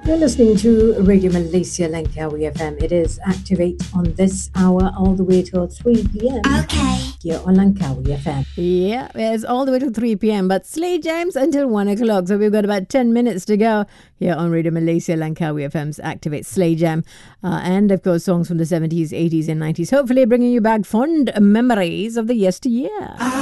You're listening to Radio Malaysia Langkawi FM. It is Activate on this hour all the way till 3 p.m. Okay. Here on Langkawi FM. Yeah, it's all the way to 3 p.m. But Slay Jams until 1 o'clock. So we've got about 10 minutes to go here on Radio Malaysia Langkawi FM's Activate Slay Jam. And of course, songs from the 70s, 80s, and 90s. Hopefully bringing you back fond memories of the yesteryear.